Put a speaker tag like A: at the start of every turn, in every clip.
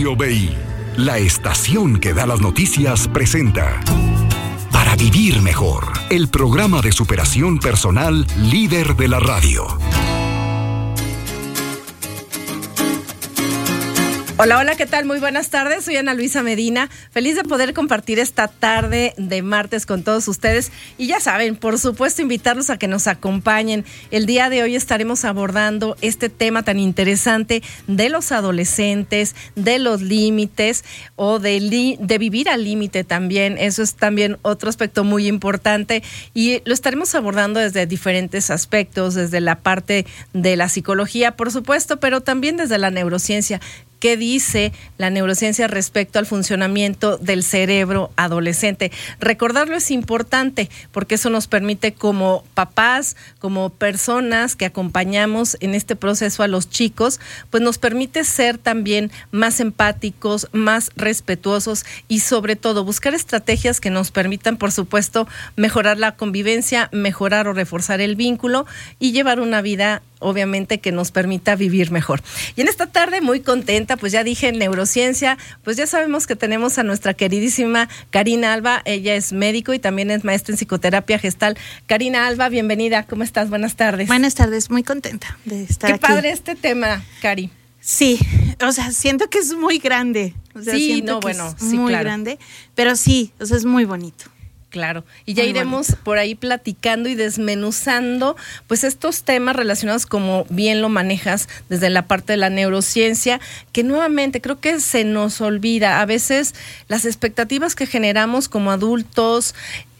A: Radio BI, la estación que da las noticias, presenta Para Vivir Mejor, el programa de superación personal líder de la radio.
B: Hola, hola, ¿qué tal? Muy buenas tardes, soy Ana Luisa Medina, feliz de poder compartir esta tarde de martes con todos ustedes y ya saben, por supuesto, invitarlos a que nos acompañen. El día de hoy estaremos abordando este tema tan interesante de los adolescentes, de los límites o de vivir al límite también. Eso es también otro aspecto muy importante y lo estaremos abordando desde diferentes aspectos, desde la parte de la psicología, por supuesto, pero también desde la neurociencia. ¿Qué dice la neurociencia respecto al funcionamiento del cerebro adolescente? Recordarlo es importante porque eso nos permite como papás, como personas que acompañamos en este proceso a los chicos, pues nos permite ser también más empáticos, más respetuosos y sobre todo buscar estrategias que nos permitan, por supuesto, mejorar la convivencia, mejorar o reforzar el vínculo y llevar una vida obviamente que nos permita vivir mejor. Y en esta tarde muy contenta, pues ya dije neurociencia, pues ya sabemos que tenemos a nuestra queridísima Karina Alba, ella es médico y también es maestra en psicoterapia gestal. Karina Alba, bienvenida, ¿cómo estás? Buenas tardes.
C: Buenas tardes, muy contenta de estar aquí.
B: Qué padre este tema, Cari.
C: Sí, o sea, siento que es muy grande. O sea,
B: sí,
C: siento
B: no,
C: que
B: bueno,
C: es
B: sí,
C: muy
B: claro.
C: grande, pero sí, o sea, es muy bonito.
B: Claro, y ya
C: muy
B: iremos
C: bonito.
B: por ahí platicando y desmenuzando pues estos temas relacionados como bien lo manejas desde la parte de la neurociencia, que nuevamente creo que se nos olvida a veces las expectativas que generamos como adultos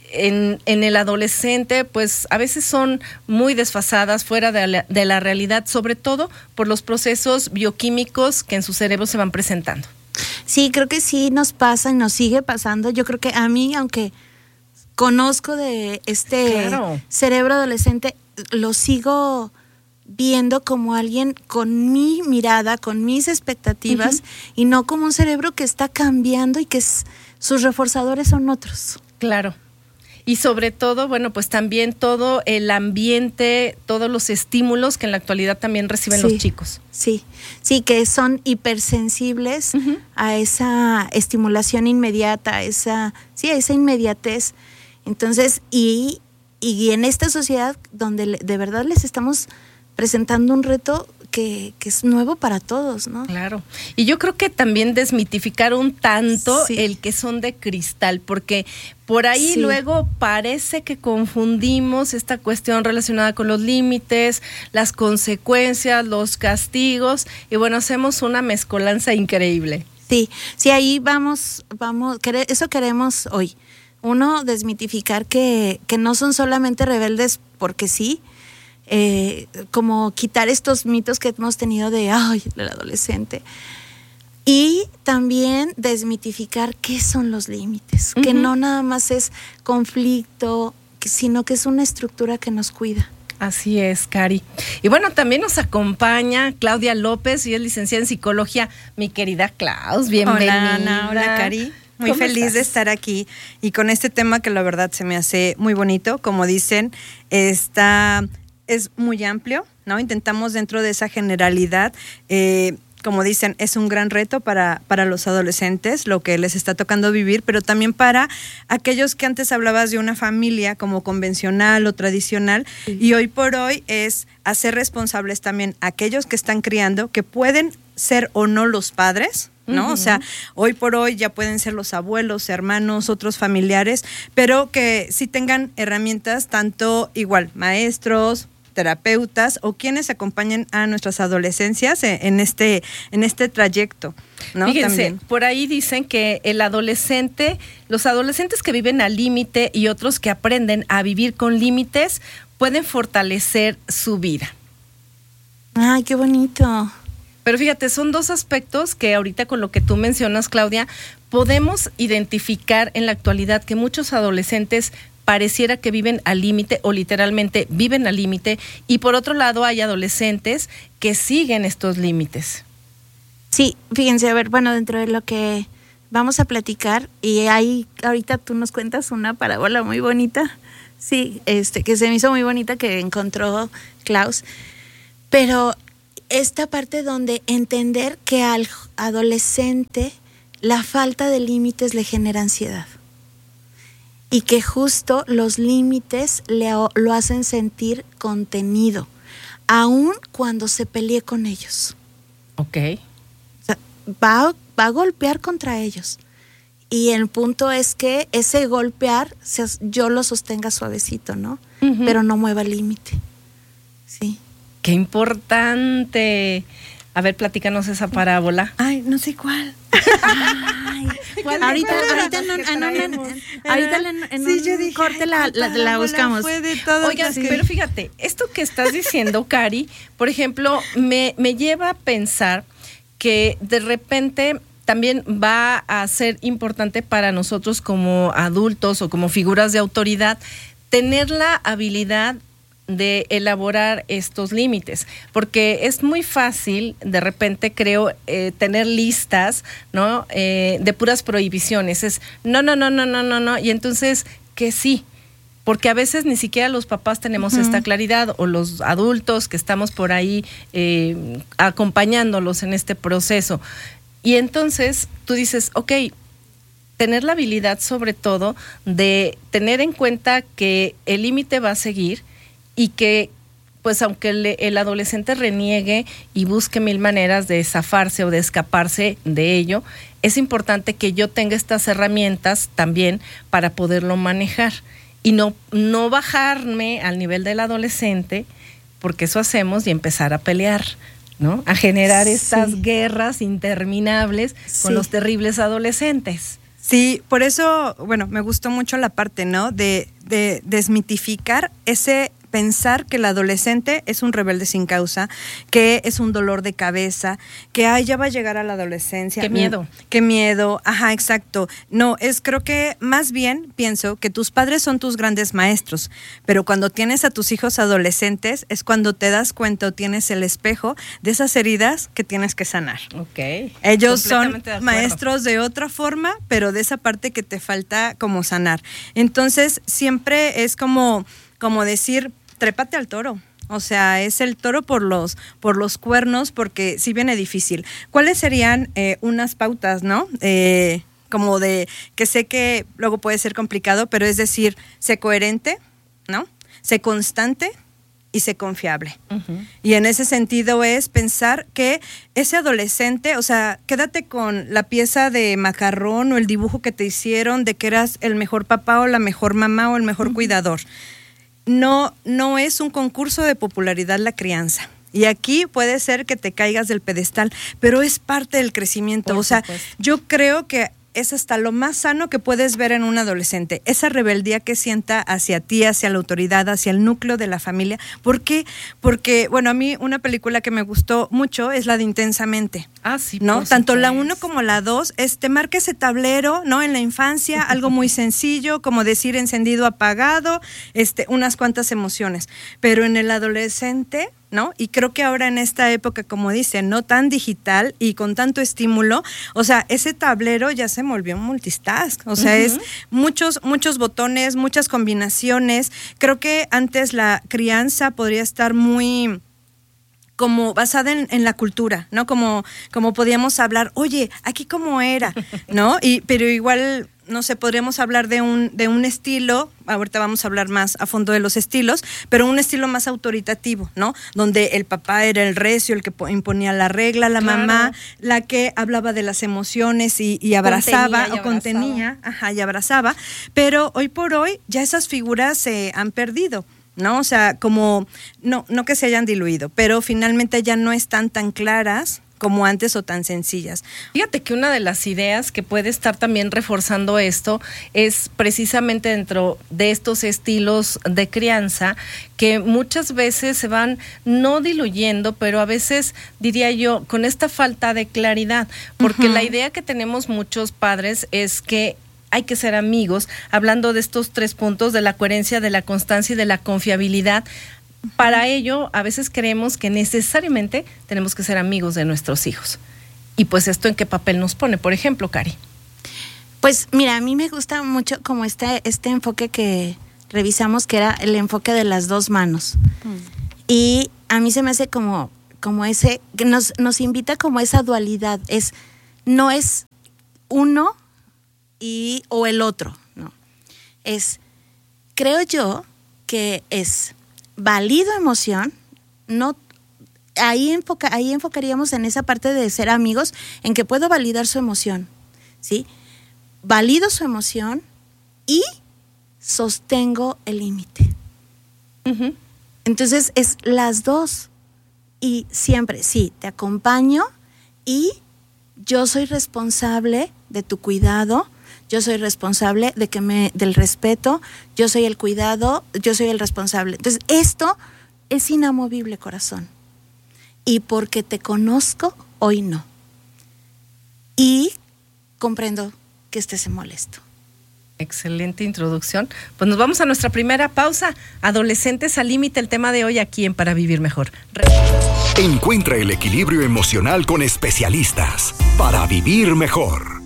B: en el adolescente, pues a veces son muy desfasadas, fuera de la realidad, sobre todo por los procesos bioquímicos que en su cerebro se van presentando.
C: Sí, creo que sí nos pasa y nos sigue pasando. Yo creo que a mí, aunque conozco de
B: Claro.
C: cerebro adolescente, lo sigo viendo como alguien con mi mirada, con mis expectativas, y no como un cerebro que está cambiando y que sus reforzadores son otros.
B: Claro. Y sobre todo, bueno, pues también todo el ambiente, todos los estímulos que en la actualidad también reciben los chicos.
C: Sí, que son hipersensibles a esa estimulación inmediata, a esa inmediatez. Entonces, y en esta sociedad donde de verdad les estamos presentando un reto que es nuevo para todos, ¿no?
B: Claro. Y yo creo que también desmitificar un tanto
C: Sí.
B: el que son de cristal, porque por ahí
C: Sí.
B: luego parece que confundimos esta cuestión relacionada con los límites, las consecuencias, los castigos, y bueno, hacemos una mezcolanza increíble.
C: Sí, ahí vamos, eso queremos hoy. Uno, desmitificar que no son solamente rebeldes porque sí, como quitar estos mitos que hemos tenido de el adolescente. Y también desmitificar qué son los límites, que no nada más es conflicto, sino que es una estructura que nos cuida.
B: Así es, Cari. Y bueno, también nos acompaña Claudia López, y es licenciada en psicología. Mi querida Klaus, bienvenida.
D: Hola, Ana, hola, Cari. Muy feliz de estar aquí y con este tema que la verdad se me hace muy bonito. Como dicen, es muy amplio, ¿no? Intentamos dentro de esa generalidad, como dicen, es un gran reto para los adolescentes, lo que les está tocando vivir, pero también para aquellos que antes hablabas de una familia como convencional o tradicional, y hoy por hoy es hacer responsables también a aquellos que están criando, que pueden ser o no los padres, ¿no? O sea, hoy por hoy ya pueden ser los abuelos, hermanos, otros familiares, pero que sí tengan herramientas, tanto igual maestros, terapeutas o quienes acompañen a nuestras adolescencias en este trayecto, ¿no?
B: Fíjense,
D: también.
B: Por ahí dicen que los adolescentes que viven al límite y otros que aprenden a vivir con límites pueden fortalecer su vida.
C: Ay, qué bonito.
B: Pero fíjate, son dos aspectos que ahorita con lo que tú mencionas, Claudia, podemos identificar en la actualidad que muchos adolescentes pareciera que viven al límite o literalmente viven al límite, y por otro lado hay adolescentes que siguen estos límites.
C: Sí, fíjense, a ver, bueno, dentro de lo que vamos a platicar, y ahí ahorita tú nos cuentas una parábola muy bonita, sí, que se me hizo muy bonita, que encontró Klaus, pero esta parte donde entender que al adolescente la falta de límites le genera ansiedad y que justo los límites lo hacen sentir contenido, aun cuando se pelee con ellos.
B: Ok.
C: O sea, va a golpear contra ellos. Y el punto es que ese golpear, yo lo sostenga suavecito, ¿no? Uh-huh. Pero no mueva el límite. Sí.
B: ¡Qué importante! A ver, platícanos esa parábola.
D: Ay, no sé cuál.
C: Ay, ahorita en un corte la buscamos.
B: Oigan, pero fíjate, esto que estás diciendo, Cari, por ejemplo, me lleva a pensar que de repente también va a ser importante para nosotros como adultos o como figuras de autoridad tener la habilidad de elaborar estos límites, porque es muy fácil de repente, creo, tener listas, ¿no? De puras prohibiciones, es no, y entonces que sí, porque a veces ni siquiera los papás tenemos esta claridad, o los adultos que estamos por ahí acompañándolos en este proceso. Y entonces tú dices, ok, tener la habilidad sobre todo de tener en cuenta que el límite va a seguir y que pues aunque el adolescente reniegue y busque mil maneras de zafarse o de escaparse de ello, es importante que yo tenga estas herramientas también para poderlo manejar y no bajarme al nivel del adolescente, porque eso hacemos, y empezar a pelear, ¿no? A generar estas guerras interminables con los terribles adolescentes.
D: Sí, por eso, bueno, me gustó mucho la parte, ¿no? De desmitificar ese pensar que el adolescente es un rebelde sin causa, que es un dolor de cabeza, que ya va a llegar a la adolescencia.
B: ¡Qué miedo!
D: ¡Qué miedo! Ajá, exacto. No, creo que más bien pienso que tus padres son tus grandes maestros, pero cuando tienes a tus hijos adolescentes es cuando te das cuenta o tienes el espejo de esas heridas que tienes que sanar.
B: Ok.
D: Ellos son maestros de otra forma, pero de esa parte que te falta como sanar. Entonces, siempre es como decir, trépate al toro. O sea, es el toro por los cuernos, porque sí viene difícil. ¿Cuáles serían unas pautas, no? Como de, que sé que luego puede ser complicado, pero es decir, sé coherente, ¿no? Sé constante y sé confiable. Uh-huh. Y en ese sentido es pensar que ese adolescente, o sea, quédate con la pieza de macarrón o el dibujo que te hicieron de que eras el mejor papá o la mejor mamá o el mejor cuidador. No es un concurso de popularidad la crianza. Y aquí puede ser que te caigas del pedestal, pero es parte del crecimiento. Por supuesto. Yo creo que es hasta lo más sano que puedes ver en un adolescente, esa rebeldía que sienta hacia ti, hacia la autoridad, hacia el núcleo de la familia. ¿Por qué? Porque, bueno, a mí una película que me gustó mucho es la de Intensamente.
B: Ah, sí.
D: ¿No? Tanto la 1 como la 2, marca ese tablero, ¿no? En la infancia, algo muy sencillo, como decir encendido, apagado, unas cuantas emociones. Pero en el adolescente, ¿no? Y creo que ahora en esta época, como dicen, no tan digital y con tanto estímulo, o sea, ese tablero ya se volvió un multitask, o sea, es muchos botones, muchas combinaciones. Creo que antes la crianza podría estar muy como basada en la cultura, ¿no? Como podíamos hablar, oye, aquí cómo era, ¿no? Pero igual, no sé, podríamos hablar de un estilo, ahorita vamos a hablar más a fondo de los estilos, pero un estilo más autoritativo, ¿no? Donde el papá era el recio, el que imponía la regla, la mamá, la que hablaba de las emociones y abrazaba, contenía, y abrazaba, pero hoy por hoy ya esas figuras se han perdido, ¿no? O sea, como, no que se hayan diluido, pero finalmente ya no están tan claras como antes o tan sencillas.
B: Fíjate que una de las ideas que puede estar también reforzando esto es precisamente dentro de estos estilos de crianza que muchas veces se van no diluyendo, pero a veces, diría yo, con esta falta de claridad, porque la idea que tenemos muchos padres es que hay que ser amigos, hablando de estos 3 puntos, de la coherencia, de la constancia y de la confiabilidad. Para ello, a veces creemos que necesariamente tenemos que ser amigos de nuestros hijos. Y pues, ¿esto en qué papel nos pone? Por ejemplo, Cari.
C: Pues mira, a mí me gusta mucho como este enfoque que revisamos, que era el enfoque de las 2 manos. Y a mí se me hace como que nos invita como esa dualidad, no es uno o el otro, no. Creo yo que es válido emoción, no. Ahí enfocaríamos en esa parte de ser amigos, en que puedo validar su emoción, ¿sí? Valido su emoción y sostengo el límite. Uh-huh. Entonces es las dos. Y siempre, sí, te acompaño y yo soy responsable de tu cuidado, yo soy responsable del respeto, yo soy el cuidado, yo soy el responsable. Entonces esto es inamovible, corazón. Y porque te conozco, hoy no. Y comprendo que estés molesto.
B: Excelente introducción. Pues nos vamos a nuestra primera pausa. Adolescentes al límite, el tema de hoy aquí en Para Vivir Mejor.
A: Encuentra el equilibrio emocional con especialistas para vivir mejor.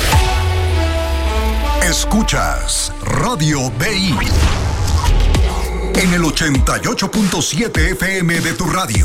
A: Escuchas Radio BI en el 88.7 FM de tu radio.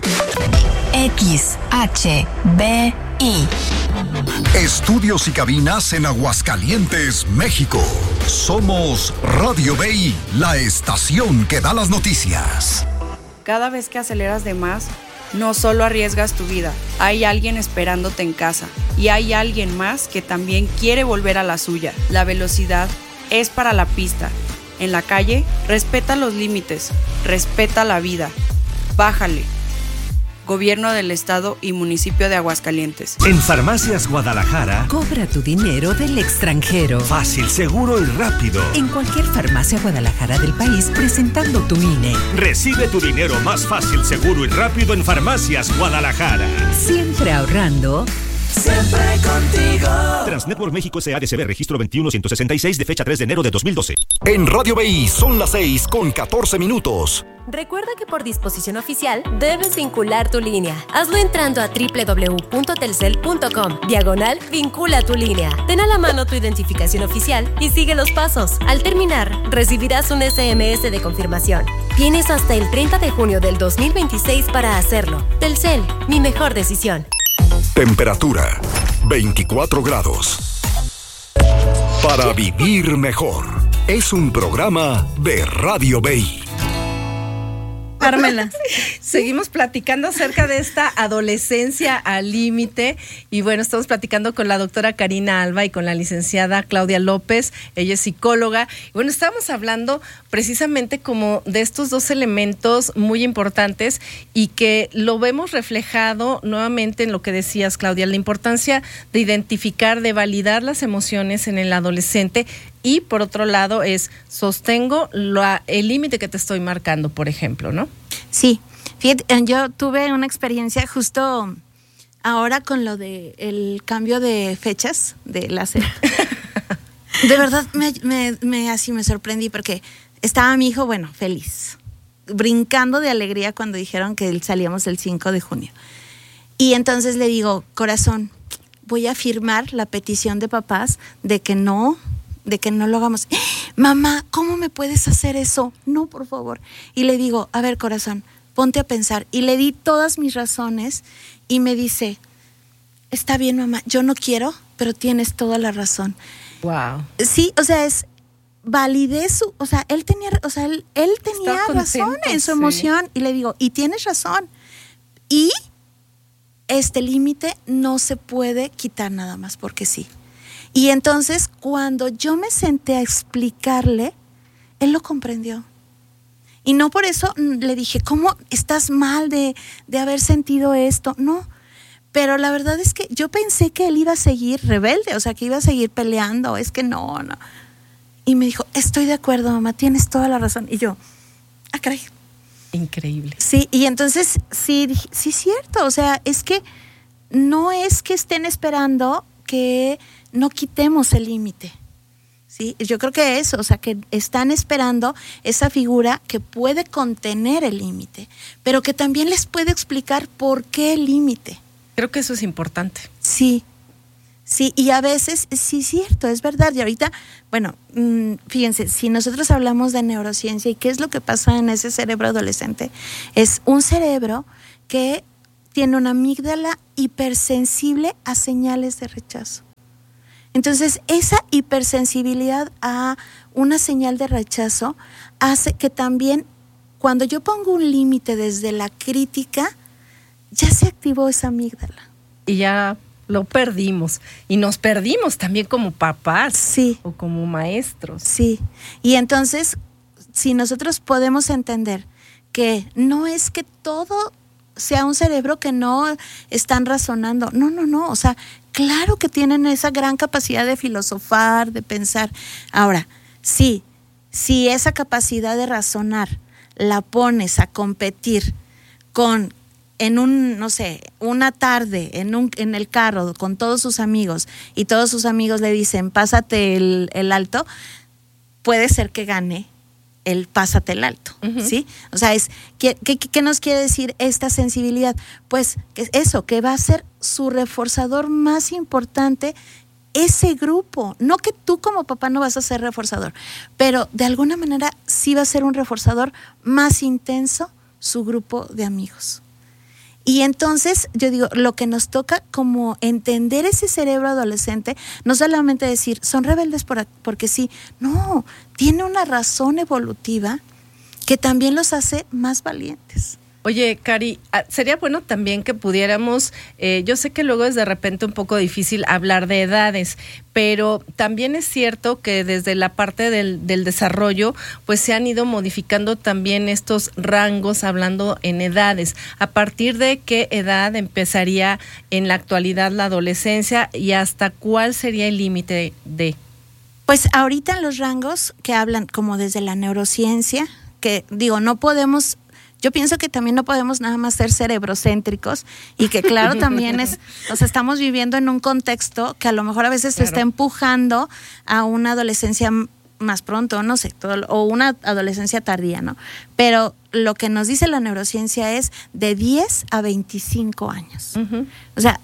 E: XHBI.
A: Estudios y cabinas en Aguascalientes, México. Somos Radio BI, la estación que da las noticias.
F: Cada vez que aceleras de más, no solo arriesgas tu vida, hay alguien esperándote en casa y hay alguien más que también quiere volver a la suya. La velocidad es para la pista. En la calle, respeta los límites, respeta la vida. Bájale. Gobierno del Estado y Municipio de Aguascalientes.
G: En Farmacias Guadalajara,
E: Cobra tu dinero del extranjero.
G: fácil, seguro y rápido.
E: En cualquier farmacia Guadalajara del país presentando tu INE.
G: Recibe tu dinero más fácil, seguro y rápido en Farmacias Guadalajara.
E: Siempre ahorrando.
H: Siempre contigo.
G: Transnetwork México SADCB, registro 21166 de fecha 3 de enero de 2012.
A: En Radio BI son las 6:14.
I: Recuerda que por disposición oficial debes vincular tu línea. Hazlo entrando a www.telcel.com/vincula tu línea. Ten a la mano tu identificación oficial y sigue los pasos. Al terminar, recibirás un SMS de confirmación. Tienes hasta el 30 de junio del 2026 para hacerlo. Telcel, mi mejor decisión.
A: Temperatura 24 grados. Para vivir mejor. Es un programa de Radio BI.
B: Carmela. Seguimos platicando acerca de esta adolescencia al límite y bueno, estamos platicando con la doctora Karina Alba y con la licenciada Claudia López, ella es psicóloga. Y bueno, estábamos hablando precisamente como de estos dos elementos muy importantes y que lo vemos reflejado nuevamente en lo que decías, Claudia, la importancia de identificar, de validar las emociones en el adolescente. Y por otro lado es sostengo el límite que te estoy marcando, por ejemplo, ¿no?
C: Sí, fíjate, yo tuve una experiencia justo ahora con lo de el cambio de fechas de la SEP. De verdad me sorprendí porque estaba mi hijo, bueno, feliz, brincando de alegría cuando dijeron que salíamos el 5 de junio. Y entonces le digo, corazón, voy a firmar la petición de papás de que no lo hagamos. Mamá, ¿cómo me puedes hacer eso? No, por favor. Y le digo, a ver, corazón, ponte a pensar. Y le di todas mis razones y me dice, está bien, mamá, yo no quiero, pero tienes toda la razón.
B: Wow.
C: Sí, o sea, validez o sea, él tenía razón en su emoción. Y le digo, y tienes razón. Y este límite no se puede quitar nada más porque sí. Y entonces, cuando yo me senté a explicarle, él lo comprendió. Y no por eso le dije, ¿cómo estás mal de haber sentido esto? No, pero la verdad es que yo pensé que él iba a seguir rebelde, o sea, que iba a seguir peleando, es que no. Y me dijo, estoy de acuerdo, mamá, tienes toda la razón. Y yo, caray.
B: Increíble.
C: Sí, y entonces, sí, cierto, o sea, es que no es que estén esperando que no quitemos el límite, ¿sí? Yo creo que eso, o sea, que están esperando esa figura que puede contener el límite, pero que también les puede explicar por qué el límite.
B: Creo que eso es importante.
C: Sí, y a veces, sí, cierto, es verdad. Y ahorita, bueno, fíjense, si nosotros hablamos de neurociencia y qué es lo que pasa en ese cerebro adolescente, es un cerebro que tiene una amígdala hipersensible a señales de rechazo. Entonces, esa hipersensibilidad a una señal de rechazo hace que también, cuando yo pongo un límite desde la crítica, ya se activó esa amígdala.
B: Y ya lo perdimos. Y nos perdimos también como papás.
C: Sí.
B: O como maestros.
C: Sí. Y entonces, si nosotros podemos entender que no es que todo sea un cerebro que no están razonando. No. O sea, claro que tienen esa gran capacidad de filosofar, de pensar. Ahora, sí, si esa capacidad de razonar la pones a competir con, en un, no sé, una tarde en el carro con todos sus amigos, y todos sus amigos le dicen, pásate el alto, puede ser que gane el pásate el alto, ¿sí? O sea, ¿qué nos quiere decir esta sensibilidad? Pues que eso, que va a ser su reforzador más importante, ese grupo. No que tú como papá no vas a ser reforzador, pero de alguna manera sí va a ser un reforzador más intenso su grupo de amigos. Y entonces, yo digo, lo que nos toca como entender ese cerebro adolescente, no solamente decir, son rebeldes porque sí, no, tiene una razón evolutiva que también los hace más valientes.
B: Oye, Cari, sería bueno también que pudiéramos, yo sé que luego es de repente un poco difícil hablar de edades, pero también es cierto que desde la parte del desarrollo, pues se han ido modificando también estos rangos hablando en edades. ¿A partir de qué edad empezaría en la actualidad la adolescencia y hasta cuál sería el límite de?
C: Pues ahorita los rangos que hablan como desde la neurociencia, que digo, no podemos... Yo pienso que también no podemos nada más ser cerebrocéntricos y que claro también estamos viviendo en un contexto que a lo mejor a veces se está empujando a una adolescencia más pronto, no sé, o una adolescencia tardía, ¿no? Pero lo que nos dice la neurociencia es de 10 a 25 años. O sea,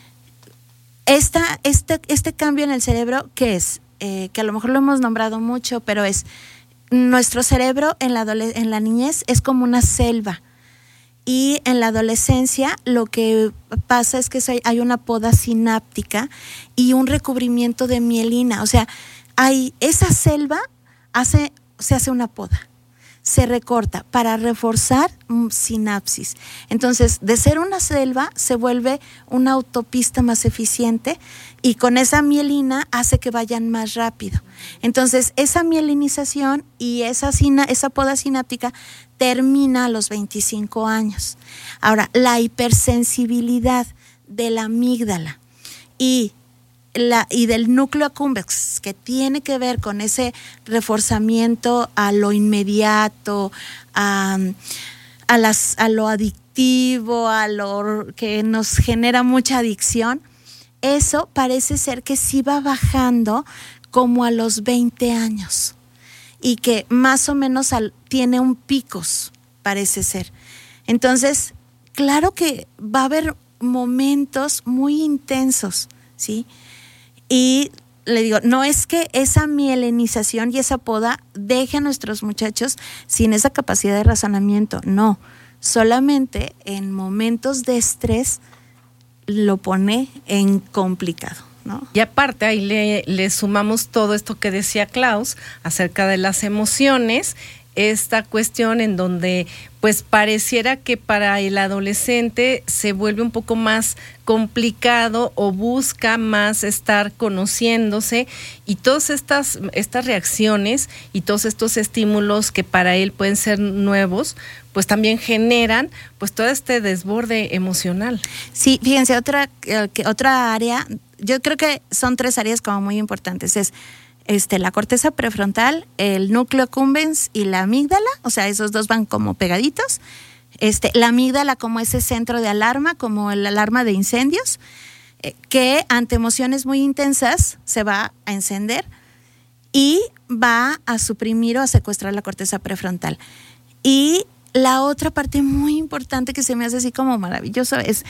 C: este cambio en el cerebro, ¿qué es? Que a lo mejor lo hemos nombrado mucho, pero es... Nuestro cerebro en la niñez es como una selva, y en la adolescencia lo que pasa es que hay una poda sináptica y un recubrimiento de mielina. O sea, esa selva se hace una poda, se recorta para reforzar sinapsis. Entonces, de ser una selva se vuelve una autopista más eficiente, y con esa mielina hace que vayan más rápido. Entonces, esa mielinización y esa poda sináptica termina a los 25 años. Ahora, la hipersensibilidad de la amígdala y del núcleo accumbens, que tiene que ver con ese reforzamiento a lo inmediato, a lo adictivo, a lo que nos genera mucha adicción, eso parece ser que sí va bajando como a los 20 años y que más o menos tiene un picos, parece ser. Entonces, claro que va a haber momentos muy intensos, ¿sí? Y le digo, no es que esa mielinización y esa poda deje a nuestros muchachos sin esa capacidad de razonamiento, no. Solamente en momentos de estrés lo pone en complicado, ¿no?
B: Y aparte ahí le sumamos todo esto que decía Klaus acerca de las emociones, esta cuestión en donde pues pareciera que para el adolescente se vuelve un poco más complicado o busca más estar conociéndose, y todas estas reacciones y todos estos estímulos que para él pueden ser nuevos, pues también generan pues todo este desborde emocional.
C: Sí, fíjense, otra área, yo creo que son 3 áreas como muy importantes, es la corteza prefrontal, el núcleo accumbens y la amígdala. O sea, esos dos van como pegaditos. La amígdala como ese centro de alarma, como el alarma de incendios, que ante emociones muy intensas se va a encender y va a suprimir o a secuestrar la corteza prefrontal. Y la otra parte muy importante que se me hace así como maravilloso es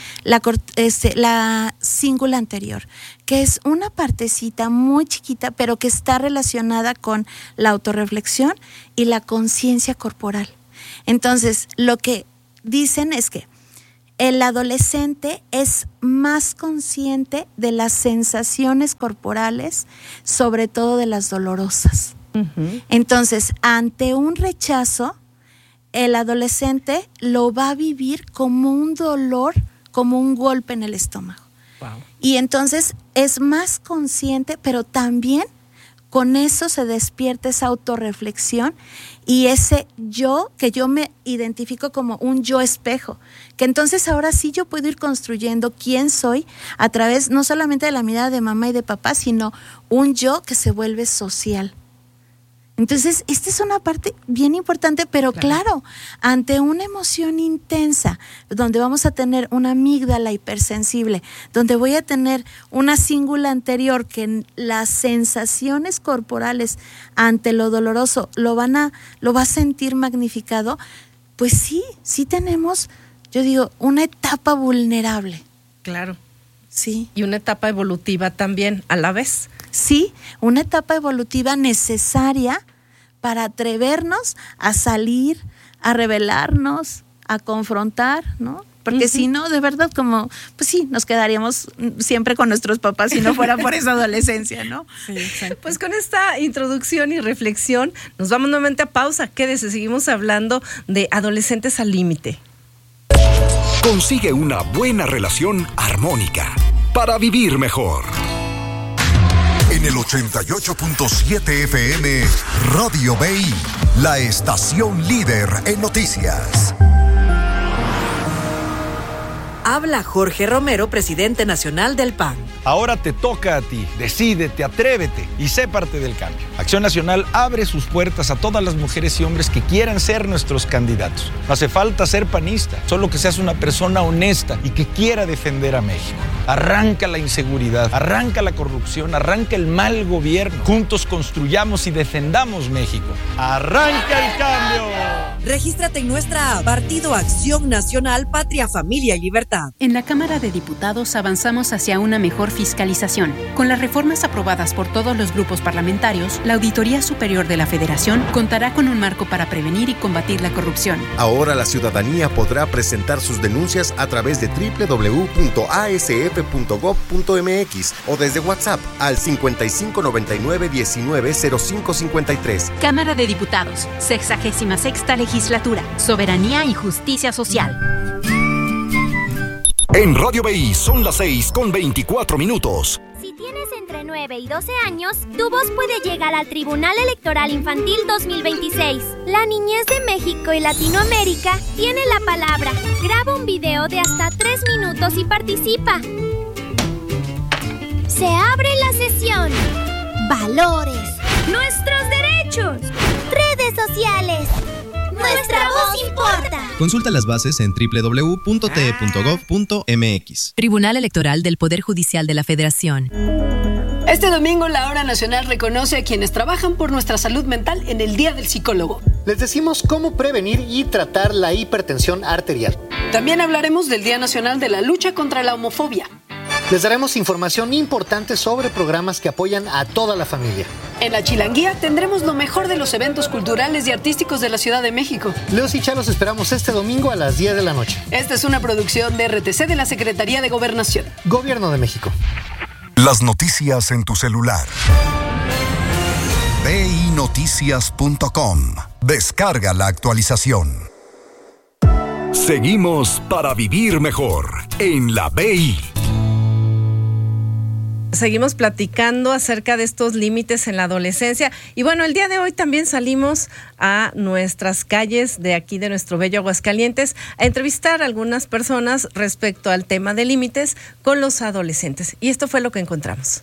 C: la cíngula anterior, que es una partecita muy chiquita, pero que está relacionada con la autorreflexión y la conciencia corporal. Entonces, lo que dicen es que el adolescente es más consciente de las sensaciones corporales, sobre todo de las dolorosas. Uh-huh. Entonces, ante un rechazo, el adolescente lo va a vivir como un dolor, como un golpe en el estómago. Wow. Y entonces es más consciente, pero también con eso se despierta esa autorreflexión y ese yo, que yo me identifico como un yo espejo, que entonces ahora sí yo puedo ir construyendo quién soy a través no solamente de la mirada de mamá y de papá, sino un yo que se vuelve social. Entonces, esta es una parte bien importante, pero claro, ante una emoción intensa, donde vamos a tener una amígdala hipersensible, donde voy a tener una cingula anterior que las sensaciones corporales ante lo doloroso lo va a sentir magnificado, pues sí tenemos, yo digo, una etapa vulnerable.
B: Claro.
C: Sí.
B: Y una etapa evolutiva también a la vez.
C: Sí, una etapa evolutiva necesaria para atrevernos a salir, a rebelarnos, a confrontar, ¿no? Porque uh-huh. Si no, de verdad, como, pues sí, nos quedaríamos siempre con nuestros papás si no fuera por esa adolescencia, ¿no?
B: Sí, exacto. Pues con esta introducción y reflexión, nos vamos nuevamente a pausa. Quédese, seguimos hablando de adolescentes al límite.
A: Consigue una buena relación armónica para vivir mejor. En el 88.7 FM, Radio BI, la estación líder en noticias.
J: Habla Jorge Romero, presidente nacional del PAN.
K: Ahora te toca a ti. Decídete, atrévete y sé parte del cambio. Acción Nacional abre sus puertas a todas las mujeres y hombres que quieran ser nuestros candidatos. No hace falta ser panista, solo que seas una persona honesta y que quiera defender a México. Arranca la inseguridad, arranca la corrupción, arranca el mal gobierno. Juntos construyamos y defendamos México. ¡Arranca el cambio!
J: Regístrate en nuestra app, Partido Acción Nacional, Patria, Familia y Libertad.
L: En la Cámara de Diputados avanzamos hacia una mejor fiscalización. Con las reformas aprobadas por todos los grupos parlamentarios, la Auditoría Superior de la Federación contará con un marco para prevenir y combatir la corrupción.
M: Ahora la ciudadanía podrá presentar sus denuncias a través de www.asf.gov.mx o desde WhatsApp al 5599-190553.
L: Cámara de Diputados, 66ª Legislatura, Soberanía y Justicia Social.
A: En Radio BI son las 6:24.
N: Si tienes entre 9 y 12 años, tu voz puede llegar al Tribunal Electoral Infantil 2026. La niñez de México y Latinoamérica tiene la palabra. Graba un video de hasta 3 minutos y participa. Se abre la sesión. Valores. Nuestros derechos. Redes sociales. Nuestra voz importa.
O: Consulta las bases en www.te.gov.mx.
E: Tribunal Electoral del Poder Judicial de la Federación.
P: Este domingo la Hora Nacional reconoce a quienes trabajan por nuestra salud mental en el Día del Psicólogo.
Q: Les decimos cómo prevenir y tratar la hipertensión arterial.
P: También hablaremos del Día Nacional de la Lucha contra la Homofobia.
Q: Les daremos información importante sobre programas que apoyan a toda la familia.
P: En la Chilanguía tendremos lo mejor de los eventos culturales y artísticos de la Ciudad de México.
Q: Leos y Cha los esperamos este domingo a las 10 de la noche.
P: Esta es una producción de RTC de la Secretaría de Gobernación.
Q: Gobierno de México.
A: Las noticias en tu celular. BINoticias.com. Descarga la actualización. Seguimos para vivir mejor en la BI.
B: Seguimos platicando acerca de estos límites en la adolescencia. Y bueno, el día de hoy también salimos a nuestras calles de aquí, de nuestro bello Aguascalientes, a entrevistar a algunas personas respecto al tema de límites con los adolescentes. Y esto fue lo que encontramos.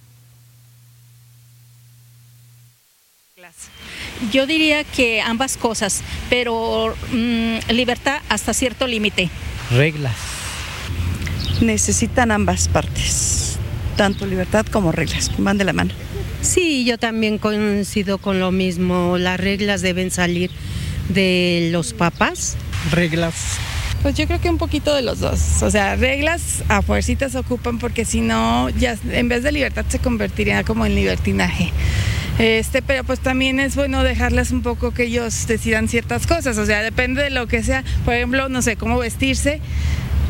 R: Yo diría que ambas cosas, pero libertad hasta cierto límite.
S: Reglas.
T: Necesitan ambas partes, tanto libertad como reglas, van de la mano.
U: Sí, yo también coincido con lo mismo, las reglas deben salir de los papás.
S: Reglas.
V: Pues yo creo que un poquito de los dos, o sea, reglas a fuercitas se ocupan porque si no, ya en vez de libertad se convertiría como en libertinaje. Pero pues también es bueno dejarles un poco que ellos decidan ciertas cosas, o sea, depende de lo que sea, por ejemplo, no sé, cómo vestirse,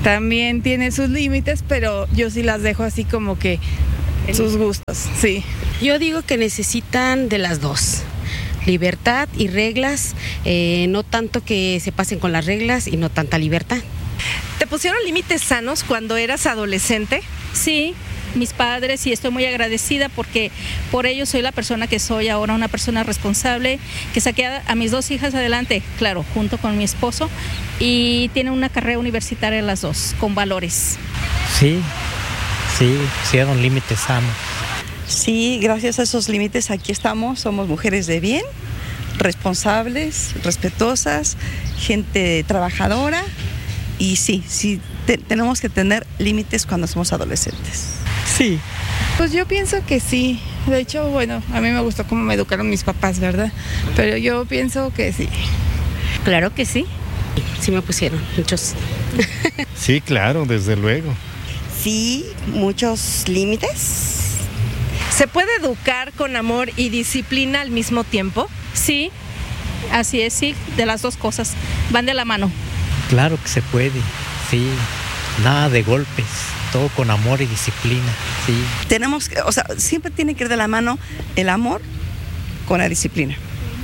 V: también tiene sus límites, pero yo sí las dejo así como que sus gustos, sí.
O: Yo digo que necesitan de las dos. Libertad y reglas, no tanto que se pasen con las reglas y no tanta libertad.
B: ¿Te pusieron límites sanos cuando eras adolescente?
R: Sí, mis padres, y estoy muy agradecida porque por ello soy la persona que soy ahora, una persona responsable, que saqué a mis 2 hijas adelante, claro, junto con mi esposo, y tienen una carrera universitaria las dos, con valores.
S: Sí, pusieron límites sanos.
T: Sí, gracias a esos límites aquí estamos, somos mujeres de bien, responsables, respetuosas, gente trabajadora y sí, tenemos que tener límites cuando somos adolescentes.
S: Sí.
V: Pues yo pienso que sí, de hecho, bueno, a mí me gustó cómo me educaron mis papás, ¿verdad? Pero yo pienso que sí.
O: Claro que sí, sí me pusieron muchos.
W: Sí, claro, desde luego.
X: Sí, muchos límites.
B: ¿Se puede educar con amor y disciplina al mismo tiempo?
R: Sí, así es, sí, de las dos cosas, van de la mano.
S: Claro que se puede, sí, nada de golpes, todo con amor y disciplina, sí.
T: Tenemos que, siempre tiene que ir de la mano el amor con la disciplina.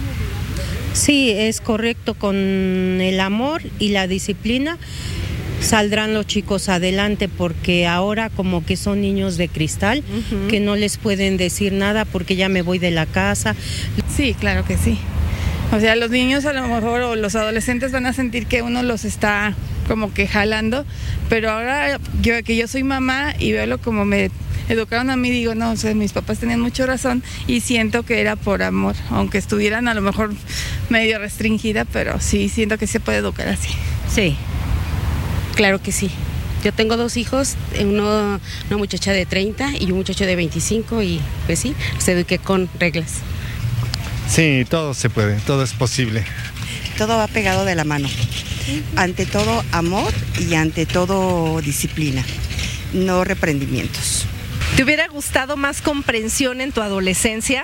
U: Sí, es correcto, con el amor y la disciplina saldrán los chicos adelante, porque ahora como que son niños de cristal, que no les pueden decir nada porque ya me voy de la casa.
V: Sí, claro que sí. O sea, los niños a lo mejor o los adolescentes van a sentir que uno los está como que jalando, pero ahora yo soy mamá y veo como me educaron a mí, digo, no, o sea, mis papás tenían mucha razón y siento que era por amor, aunque estuvieran a lo mejor medio restringida, pero sí siento que se puede educar así.
O: Sí. Claro que sí. Yo tengo 2 hijos, una muchacha de 30 y un muchacho de 25 y pues sí, se eduqué con reglas.
W: Sí, todo se puede, todo es posible.
X: Todo va pegado de la mano. Ante todo amor y ante todo disciplina, no reprendimientos.
B: ¿Te hubiera gustado más comprensión en tu adolescencia?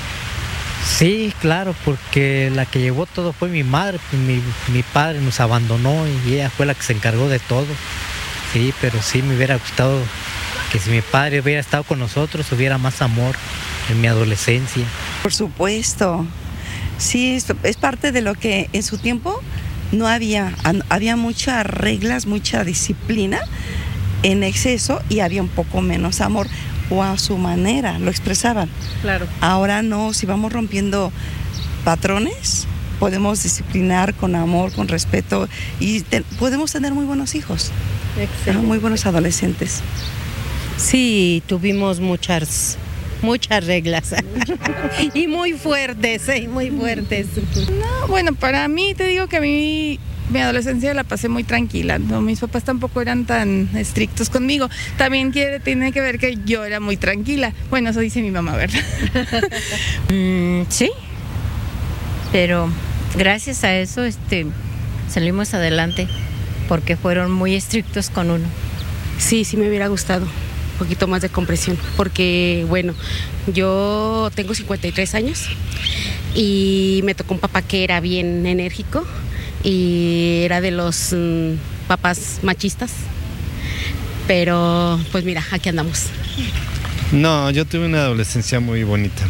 S: Sí, claro, porque la que llevó todo fue mi madre, mi padre nos abandonó y ella fue la que se encargó de todo. Sí, pero sí me hubiera gustado que si mi padre hubiera estado con nosotros hubiera más amor en mi adolescencia.
T: Por supuesto, sí, es parte de lo que en su tiempo no había muchas reglas, mucha disciplina en exceso y había un poco menos amor. O a su manera lo expresaban.
B: Claro.
T: Ahora no, si vamos rompiendo patrones, podemos disciplinar con amor, con respeto y podemos tener muy buenos hijos. Excelente. Muy buenos adolescentes.
U: Sí, tuvimos muchas reglas y muy fuertes, muy fuertes.
V: No, bueno, para mí te digo que a mí mi adolescencia la pasé muy tranquila, no, mis papás tampoco eran tan estrictos conmigo, también tiene que ver que yo era muy tranquila, bueno, eso dice mi mamá, ¿verdad?
Y: Sí, pero gracias a eso salimos adelante, porque fueron muy estrictos con uno.
O: Sí, me hubiera gustado un poquito más de comprensión, porque bueno, yo tengo 53 años y me tocó un papá que era bien enérgico, y era de los papás machistas, pero pues mira, aquí andamos.
W: No, yo tuve una adolescencia muy bonita.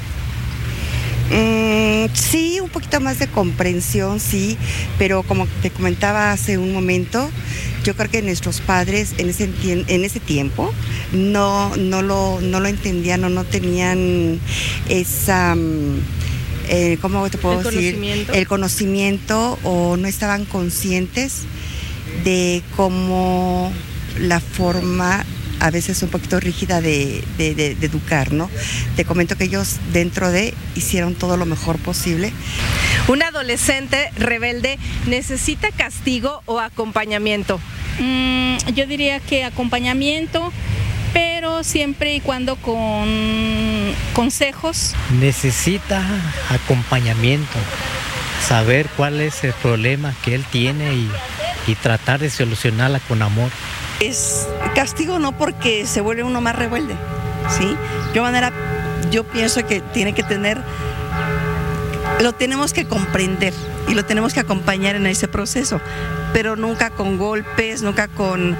X: Sí, un poquito más de comprensión, sí, pero como te comentaba hace un momento, yo creo que nuestros padres en ese tiempo no lo entendían o no tenían esa... ¿cómo te puedo decir? El conocimiento, o no estaban conscientes de cómo la forma a veces un poquito rígida de educar, ¿no? Te comento que ellos hicieron todo lo mejor posible.
B: ¿Un adolescente rebelde necesita castigo o acompañamiento?
R: Yo diría que acompañamiento, pero siempre y cuando con consejos.
S: Necesita acompañamiento, saber cuál es el problema que él tiene y tratar de solucionarla con amor.
T: Es castigo no porque se vuelve uno más rebelde, ¿sí? Yo pienso que tiene que lo tenemos que comprender, y lo tenemos que acompañar en ese proceso, pero nunca con golpes, nunca con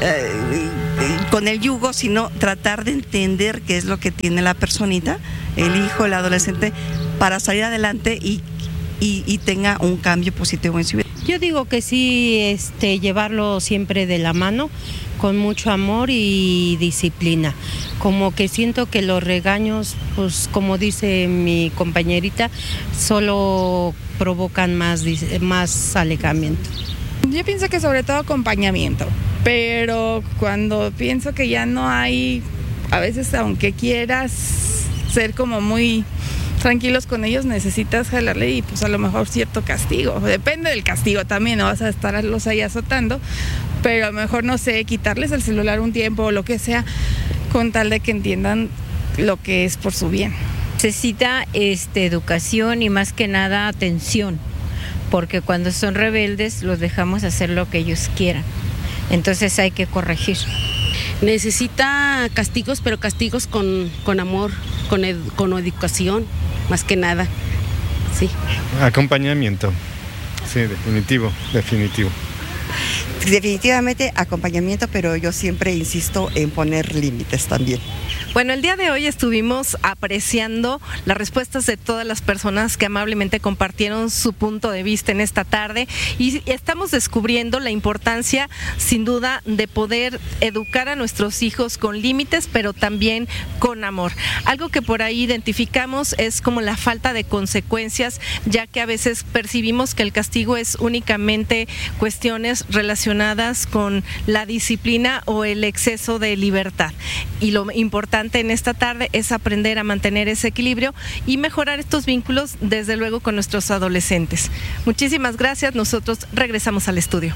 T: el yugo, sino tratar de entender qué es lo que tiene la personita, el hijo, el adolescente, para salir adelante y tenga un cambio positivo en su vida.
U: Yo digo que sí, llevarlo siempre de la mano, con mucho amor y disciplina. Como que siento que los regaños, pues como dice mi compañerita, solo provocan más alejamiento.
V: Yo pienso que sobre todo acompañamiento, pero cuando pienso que ya no hay, a veces aunque quieras ser como muy tranquilos con ellos, necesitas jalarle y pues a lo mejor cierto castigo. Depende del castigo también, no vas a estarlos ahí azotando, pero a lo mejor, no sé, quitarles el celular un tiempo o lo que sea, con tal de que entiendan lo que es por su bien.
Y: Necesita educación y más que nada atención, porque cuando son rebeldes los dejamos hacer lo que ellos quieran. Entonces hay que corregir.
O: Necesita castigos, pero castigos con amor, con educación, más que nada. Sí.
W: Acompañamiento. Sí, definitivo.
X: Definitivamente acompañamiento, pero yo siempre insisto en poner límites también.
B: Bueno, el día de hoy estuvimos apreciando las respuestas de todas las personas que amablemente compartieron su punto de vista en esta tarde y estamos descubriendo la importancia, sin duda, de poder educar a nuestros hijos con límites, pero también con amor. Algo que por ahí identificamos es como la falta de consecuencias, ya que a veces percibimos que el castigo es únicamente cuestiones relacionadas con la disciplina o el exceso de libertad. Y lo importante en esta tarde es aprender a mantener ese equilibrio y mejorar estos vínculos, desde luego, con nuestros adolescentes. Muchísimas gracias. Nosotros regresamos al estudio.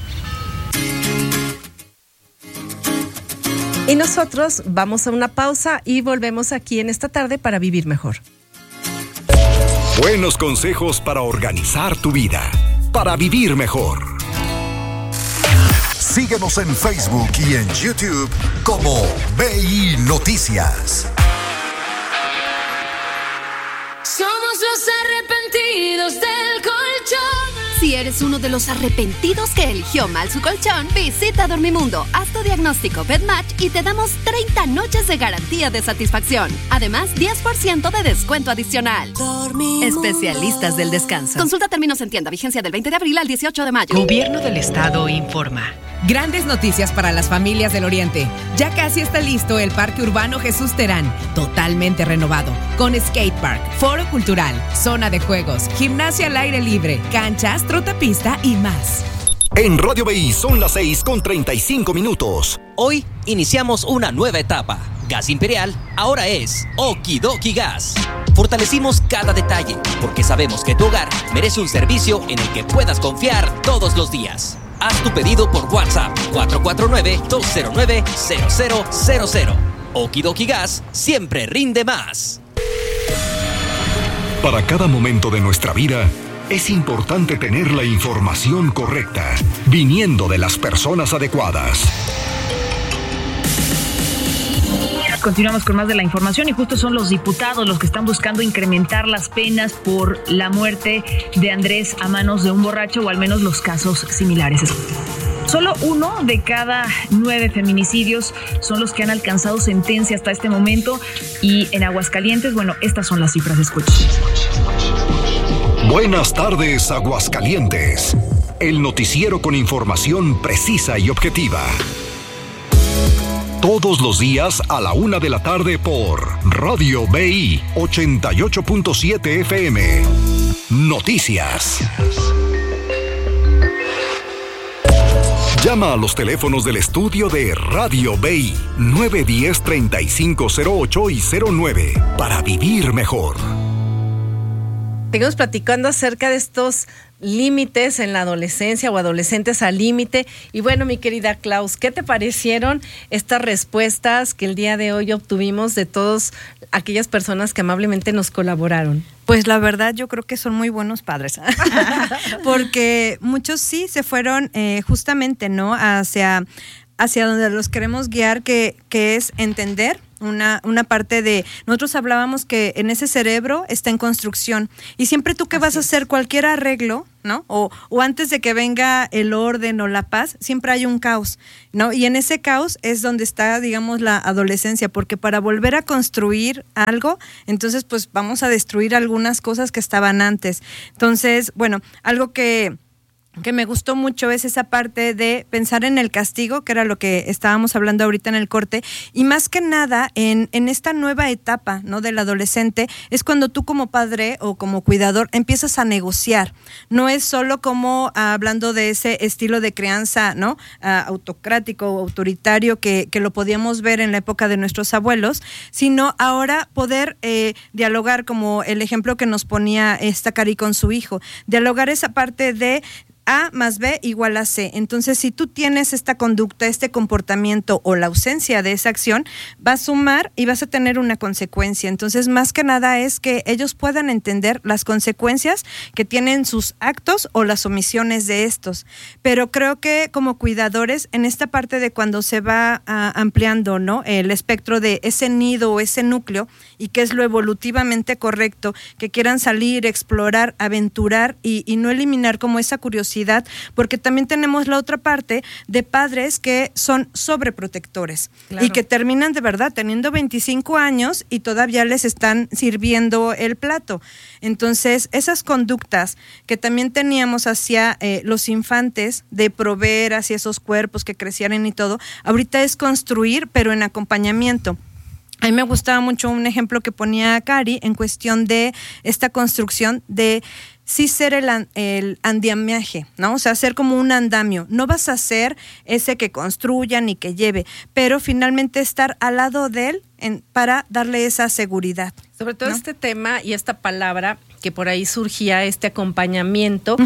B: Y nosotros vamos a una pausa y volvemos aquí en esta tarde para vivir mejor.
A: Buenos consejos para organizar tu vida, para vivir mejor. Síguenos en Facebook y en YouTube como BI Noticias.
D: Somos los arrepentidos del colchón. Si eres uno de los arrepentidos que eligió mal su colchón, visita Dormimundo, haz tu diagnóstico BedMatch y te damos 30 noches de garantía de satisfacción. Además, 10% de descuento adicional. Dormimundo. Especialistas del descanso. Consulta términos en tienda, vigencia del 20 de abril al 18 de mayo.
E: Gobierno del Estado informa. Grandes noticias para las familias del Oriente. Ya casi está listo el Parque Urbano Jesús Terán, totalmente renovado, con skatepark, foro cultural, zona de juegos, gimnasia al aire libre, canchas, trotapista y más.
A: En Radio BI son las 6:35.
F: Hoy iniciamos una nueva etapa. Gas Imperial ahora es Okidoki Gas. Fortalecimos cada detalle porque sabemos que tu hogar merece un servicio en el que puedas confiar todos los días. Haz tu pedido por WhatsApp 449-209-0000. Okidoki Gas siempre rinde más.
A: Para cada momento de nuestra vida, es importante tener la información correcta, viniendo de las personas adecuadas.
G: Continuamos con más de la información y justo son los diputados los que están buscando incrementar las penas por la muerte de Andrés a manos de un borracho, o al menos los casos similares. Solo 1 de cada 9 feminicidios son los que han alcanzado sentencia hasta este momento, y en Aguascalientes, bueno, estas son las cifras. Escuchen.
A: Buenas tardes, Aguascalientes. El noticiero con información precisa y objetiva. Todos los días a la 1 de la tarde por Radio BI 88.7 FM. Noticias. Llama a los teléfonos del estudio de Radio BI 910-3508 y 09 para vivir mejor.
B: Seguimos platicando acerca de estos límites en la adolescencia o adolescentes al límite. Y bueno, mi querida Klaus, ¿qué te parecieron estas respuestas que el día de hoy obtuvimos de todas aquellas personas que amablemente nos colaboraron?
H: Pues la verdad yo creo que son muy buenos padres, porque muchos sí se fueron justamente, ¿no?, hacia donde los queremos guiar, que es entender una parte de, nosotros hablábamos que en ese cerebro está en construcción y siempre tú que vas a hacer cualquier arreglo, ¿no? O antes de que venga el orden o la paz, siempre hay un caos, ¿no? Y en ese caos es donde está, digamos, la adolescencia, porque para volver a construir algo, entonces pues vamos a destruir algunas cosas que estaban antes. Entonces, bueno, algo que me gustó mucho es esa parte de pensar en el castigo, que era lo que estábamos hablando ahorita en el corte, y más que nada en esta nueva etapa, ¿no?, del adolescente, es cuando tú como padre o como cuidador empiezas a negociar. No es solo como hablando de ese estilo de crianza, ¿no?, autocrático o autoritario que lo podíamos ver en la época de nuestros abuelos, sino ahora poder dialogar, como el ejemplo que nos ponía esta Cari con su hijo, dialogar esa parte de A más B igual a C. Entonces, si tú tienes esta conducta, este comportamiento o la ausencia de esa acción, va a sumar y vas a tener una consecuencia. Entonces, más que nada es que ellos puedan entender las consecuencias que tienen sus actos o las omisiones de estos. Pero creo que como cuidadores, en esta parte de cuando se va ampliando, ¿no?, el espectro de ese nido o ese núcleo, y que es lo evolutivamente correcto, que quieran salir, explorar, aventurar y no eliminar como esa curiosidad, porque también tenemos la otra parte de padres que son sobreprotectores, claro, y que terminan de verdad teniendo 25 años y todavía les están sirviendo el plato. Entonces, esas conductas que también teníamos hacia los infantes, de proveer hacia esos cuerpos que crecieran y todo, ahorita es construir, pero en acompañamiento. A mí me gustaba mucho un ejemplo que ponía Cari en cuestión de esta construcción de sí ser el andamiaje, ¿no? O sea, ser como un andamio. No vas a ser ese que construya ni que lleve, pero finalmente estar al lado de él para darle esa seguridad.
B: Sobre todo, ¿no?, este tema y esta palabra que por ahí surgía, este acompañamiento,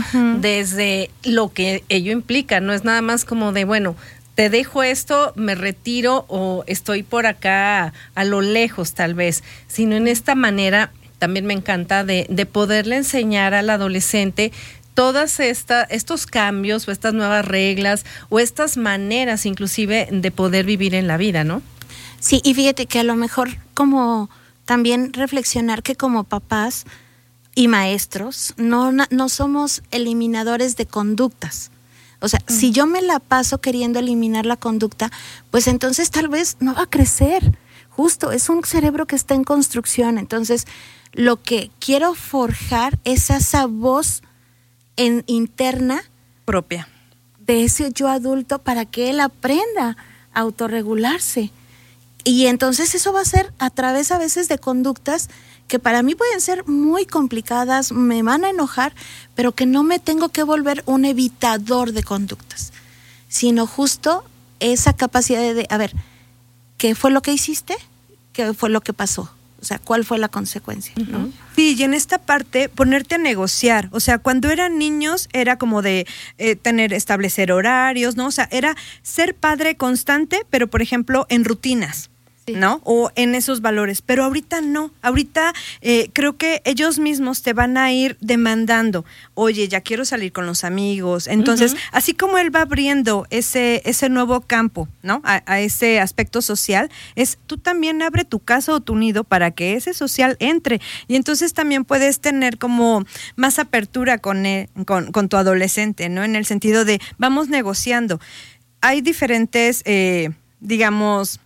B: desde lo que ello implica. No es nada más como de, bueno, te dejo esto, me retiro o estoy por acá a lo lejos tal vez, sino en esta manera también me encanta de poderle enseñar al adolescente todas estos cambios o estas nuevas reglas o estas maneras inclusive de poder vivir en la vida, ¿no?
C: Sí, y fíjate que a lo mejor como también reflexionar que como papás y maestros no somos eliminadores de conductas. O sea, si yo me la paso queriendo eliminar la conducta, pues entonces tal vez no va a crecer. Justo, es un cerebro que está en construcción. Entonces, lo que quiero forjar es esa voz interna
H: propia
C: de ese yo adulto para que él aprenda a autorregularse. Y entonces eso va a ser a través a veces de conductas que para mí pueden ser muy complicadas, me van a enojar, pero que no me tengo que volver un evitador de conductas, sino justo esa capacidad de a ver, ¿qué fue lo que hiciste? ¿Qué fue lo que pasó? O sea, ¿cuál fue la consecuencia? ¿No?
H: Sí, y en esta parte, ponerte a negociar. O sea, cuando eran niños era como de establecer horarios, ¿no? O sea, era ser padre constante, pero por ejemplo, en rutinas, ¿no? O en esos valores. Pero ahorita no. Ahorita creo que ellos mismos te van a ir demandando. Oye, ya quiero salir con los amigos. Entonces, así como él va abriendo ese nuevo campo, ¿no? A ese aspecto social, es tú también abre tu casa o tu nido para que ese social entre. Y entonces también puedes tener como más apertura con tu adolescente, ¿no? En el sentido de vamos negociando. Hay diferentes, digamos,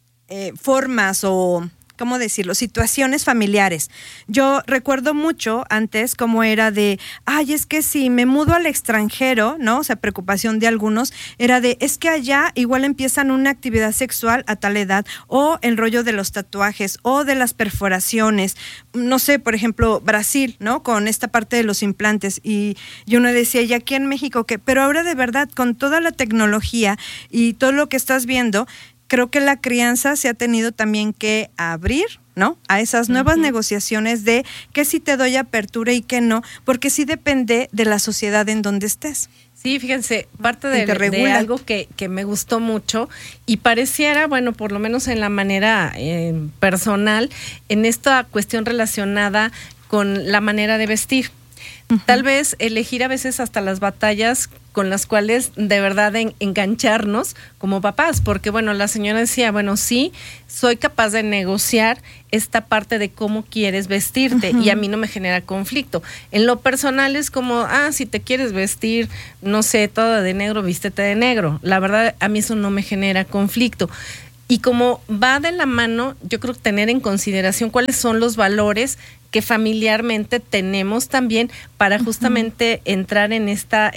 H: formas o, ¿cómo decirlo?, situaciones familiares. Yo recuerdo mucho antes cómo era de, es que si me mudo al extranjero, ¿no? O sea, preocupación de algunos, era de, es que allá igual empiezan una actividad sexual a tal edad, o el rollo de los tatuajes, o de las perforaciones, no sé, por ejemplo, Brasil, ¿no? Con esta parte de los implantes, y uno decía, ¿y aquí en México qué? Pero ahora de verdad, con toda la tecnología y todo lo que estás viendo, creo que la crianza se ha tenido también que abrir, ¿no?, a esas nuevas negociaciones de qué sí te doy apertura y qué no, porque sí depende de la sociedad en donde estés.
B: Sí, fíjense, parte de algo que me gustó mucho y pareciera, bueno, por lo menos en la manera personal, en esta cuestión relacionada con la manera de vestir. Tal vez elegir a veces hasta las batallas con las cuales de verdad engancharnos como papás, porque bueno, la señora decía, bueno, sí, soy capaz de negociar esta parte de cómo quieres vestirte y a mí no me genera conflicto. En lo personal es como, si te quieres vestir, no sé, toda de negro, vístete de negro. La verdad, a mí eso no me genera conflicto. Y como va de la mano, yo creo que tener en consideración cuáles son los valores que familiarmente tenemos también para justamente entrar en estos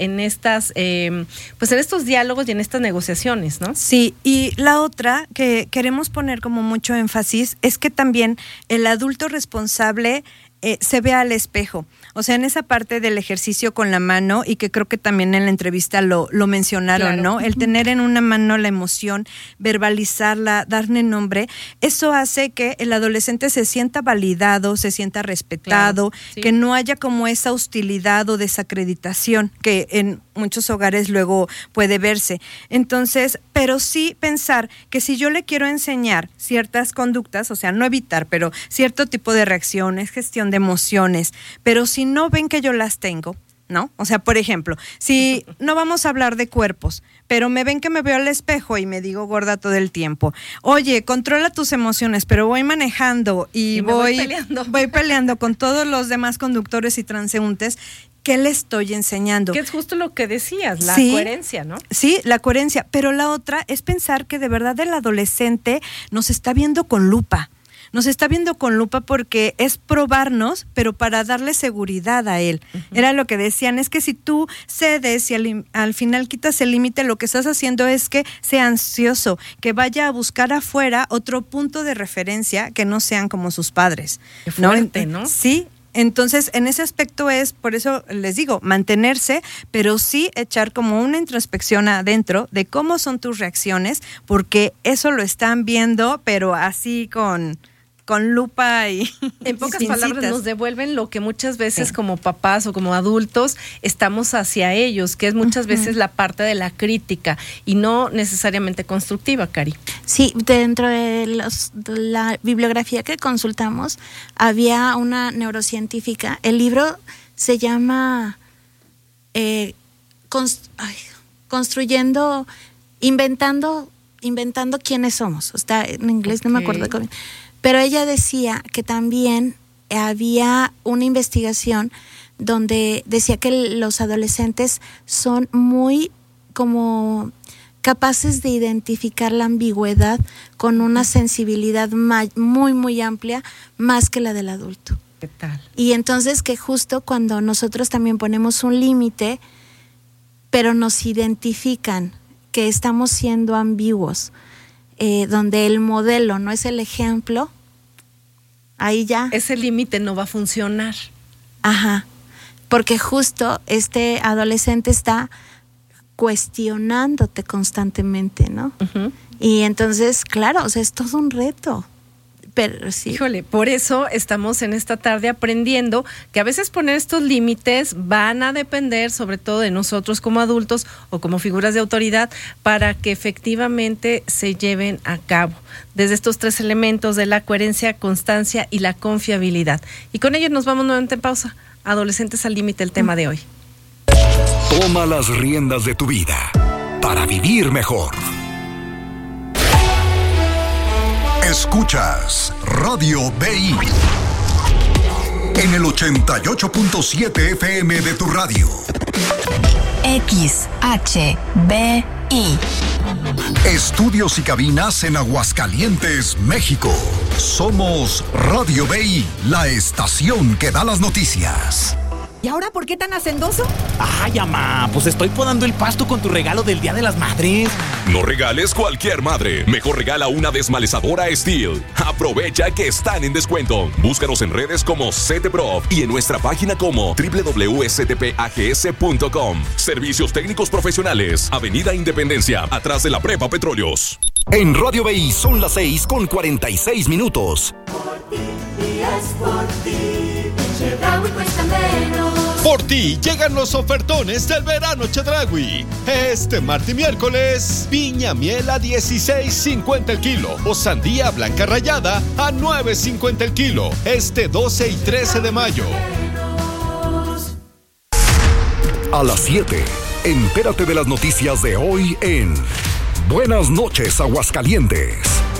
B: diálogos y en estas negociaciones, ¿no?
H: Sí, y la otra que queremos poner como mucho énfasis es que también el adulto responsable se vea al espejo. O sea, en esa parte del ejercicio con la mano, y que creo que también en la entrevista lo mencionaron, claro, ¿no? El tener en una mano la emoción, verbalizarla, darle nombre, eso hace que el adolescente se sienta validado, se sienta respetado, claro, sí, que no haya como esa hostilidad o desacreditación que en muchos hogares luego puede verse. Entonces, pero sí pensar que si yo le quiero enseñar ciertas conductas, o sea, no evitar, pero cierto tipo de reacciones, gestión de emociones, pero si no ven que yo las tengo, ¿no? O sea, por ejemplo, si no vamos a hablar de cuerpos, pero me ven que me veo al espejo y me digo gorda todo el tiempo. Oye, controla tus emociones, pero voy manejando y voy peleando con todos los demás conductores y transeúntes. ¿Qué le estoy enseñando?
B: Que es justo lo que decías, la coherencia, ¿no? Sí,
H: la coherencia, pero la otra es pensar que de verdad el adolescente nos está viendo con lupa. Nos está viendo con lupa porque es probarnos, pero para darle seguridad a él. Era lo que decían, es que si tú cedes y al final quitas el límite, lo que estás haciendo es que sea ansioso, que vaya a buscar afuera otro punto de referencia que no sean como sus padres.
B: Qué fuerte, ¿no?
H: Sí. Entonces, en ese aspecto es, por eso les digo, mantenerse, pero sí echar como una introspección adentro de cómo son tus reacciones, porque eso lo están viendo, pero así con lupa y
B: en pocas palabras nos devuelven lo que muchas veces como papás o como adultos estamos hacia ellos, que es muchas veces la parte de la crítica y no necesariamente constructiva, Cari.
C: Sí, dentro de la bibliografía que consultamos había una neurocientífica, el libro se llama inventando quiénes somos, está en inglés, no me acuerdo cómo. Pero ella decía que también había una investigación donde decía que los adolescentes son muy como capaces de identificar la ambigüedad con una sensibilidad muy, muy amplia, más que la del adulto.
B: ¿Qué tal?
C: Y entonces que justo cuando nosotros también ponemos un límite, pero nos identifican que estamos siendo ambiguos, donde el modelo no es el ejemplo, ahí ya.
B: Ese límite no va a funcionar.
C: Ajá, porque justo este adolescente está cuestionándote constantemente, ¿no? Y entonces, claro, o sea, es todo un reto. Pero sí.
B: Híjole, por eso estamos en esta tarde aprendiendo que a veces poner estos límites van a depender sobre todo de nosotros como adultos o como figuras de autoridad para que efectivamente se lleven a cabo. Desde estos 3 elementos de la coherencia, constancia y la confiabilidad. Y con ello nos vamos nuevamente en pausa. Adolescentes al límite, el tema de hoy.
A: Toma las riendas de tu vida para vivir mejor. Escuchas Radio BI en el 88.7 FM de tu radio.
I: XHBI.
A: Estudios y cabinas en Aguascalientes, México. Somos Radio BI, la estación que da las noticias.
J: ¿Y ahora por qué tan hacendoso?
K: Ay, mamá, pues estoy podando el pasto con tu regalo del Día de las Madres.
L: No regales cualquier madre. Mejor regala una desmalezadora Steel. Aprovecha que están en descuento. Búscanos en redes como CTProf y en nuestra página como www.stpags.com. Servicios técnicos profesionales. Avenida Independencia, atrás de la Prepa Petróleos.
A: En Radio BI son las 6:46.
I: Por ti y es por ti. Chedraui cuesta menos.
M: Por ti llegan los ofertones del verano Chedraui. Este martes y miércoles, piña miel a $16.50 el kilo o sandía blanca rallada a $9.50 el kilo. Este 12 y 13 de mayo.
A: A las 7, Entérate de las noticias de hoy en Buenas noches, Aguascalientes.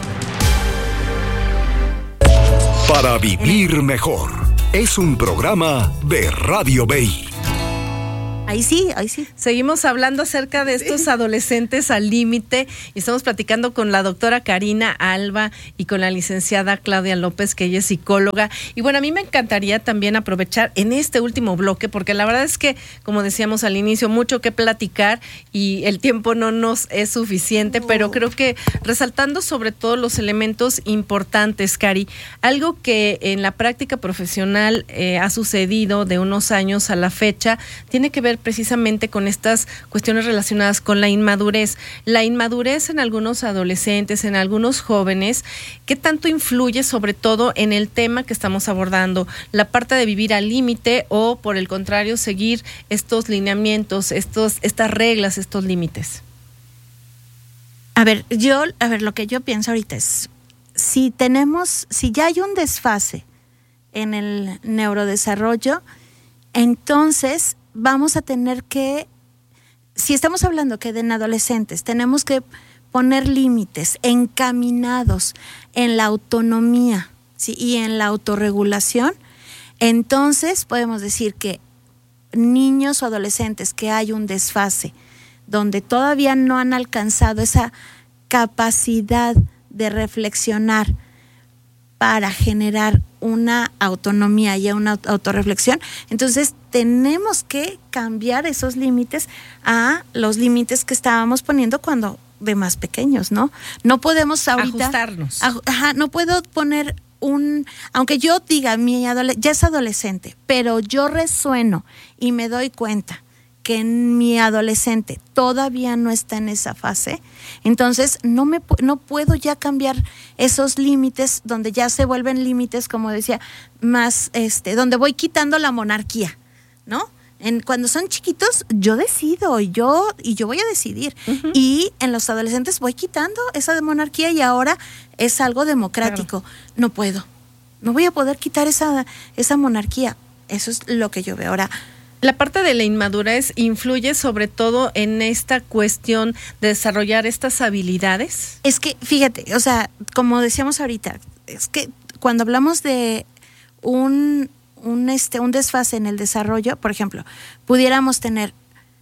A: Para vivir mejor. Es un programa de Radio BI.
B: Ahí sí. Seguimos hablando acerca de estos adolescentes al límite y estamos platicando con la doctora Karina Alba y con la licenciada Claudia López, que ella es psicóloga. Y bueno, a mí me encantaría también aprovechar en este último bloque, porque la verdad es que, como decíamos al inicio, mucho que platicar y el tiempo no nos es suficiente, pero creo que resaltando sobre todo los elementos importantes, Cari, algo que en la práctica profesional ha sucedido de unos años a la fecha, tiene que ver precisamente con estas cuestiones relacionadas con la inmadurez. La inmadurez en algunos adolescentes, en algunos jóvenes, ¿qué tanto influye sobre todo en el tema que estamos abordando? La parte de vivir al límite o, por el contrario, seguir estos lineamientos, estas reglas, estos límites.
C: A ver, lo que yo pienso ahorita es, si ya hay un desfase en el neurodesarrollo, entonces vamos a tener que, si estamos hablando que en adolescentes tenemos que poner límites encaminados en la autonomía, ¿sí? Y en la autorregulación, entonces podemos decir que niños o adolescentes que hay un desfase donde todavía no han alcanzado esa capacidad de reflexionar para generar una autonomía y una autorreflexión, entonces tenemos que cambiar esos límites a los límites que estábamos poniendo cuando de más pequeños, ¿no? No podemos ahorita
B: ajustarnos.
C: No puedo poner aunque yo diga ya es adolescente, pero yo resueno y me doy cuenta que mi adolescente todavía no está en esa fase, entonces no puedo ya cambiar esos límites donde ya se vuelven límites, como decía, más donde voy quitando la monarquía, ¿no? Cuando son chiquitos yo decido y yo voy a decidir. Uh-huh. Y en los adolescentes voy quitando esa monarquía y ahora es algo democrático. Claro. No voy a poder quitar esa monarquía. Eso es lo que yo veo ahora.
B: La parte de la inmadurez influye sobre todo en esta cuestión de desarrollar estas habilidades.
C: Es que, fíjate, o sea, como decíamos ahorita, es que cuando hablamos de un desfase en el desarrollo, por ejemplo, pudiéramos tener